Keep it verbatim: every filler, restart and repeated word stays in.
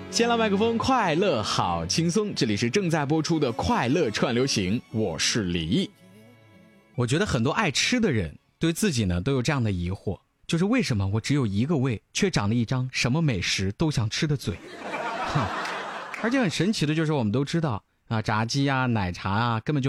先来麦克风，快乐好轻松，这里是正在播出的快乐串流行，我是李毅。我觉得很多爱吃的人对自己呢都有这样的疑惑，就是为什么我只有一个胃，却长了一张什么美食都想吃的嘴。而且很神奇的就是我们都知道啊，炸鸡啊、奶茶啊根本就